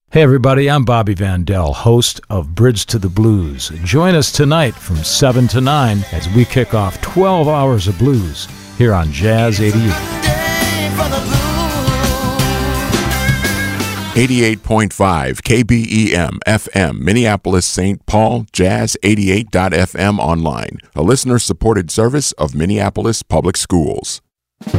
Hey everybody, I'm Bobby Vandell, host of Bridge to the Blues. Join us tonight from 7 to 9 as we kick off 12 hours of blues here on Jazz 88. 88.5 KBEM FM, Minneapolis, St. Paul, Jazz 88.fm online, a listener-supported service of Minneapolis Public Schools.